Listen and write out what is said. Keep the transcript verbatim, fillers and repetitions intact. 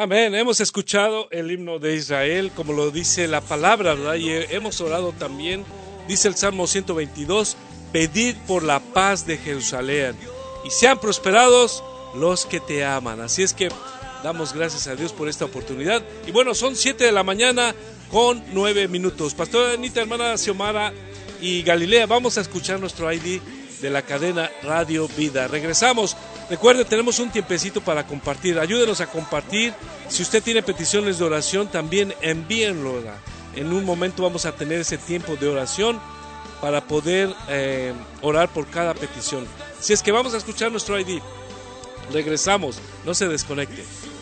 Amén. Hemos escuchado el himno de Israel, como lo dice la palabra, ¿verdad? Y hemos orado también, dice el Salmo ciento veintidós, pedid por la paz de Jerusalén y sean prosperados los que te aman. Así es que damos gracias a Dios por esta oportunidad. Y bueno, son siete de la mañana con nueve minutos. Pastora Anita, hermana Xiomara y Galilea, vamos a escuchar nuestro I D de la cadena Radio Vida. Regresamos. Recuerde, tenemos un tiempecito para compartir. Ayúdenos a compartir. Si usted tiene peticiones de oración, también envíenlo. En un momento vamos a tener ese tiempo de oración para poder eh, orar por cada petición. Si es que vamos a escuchar nuestro I D. Regresamos. No se desconecte.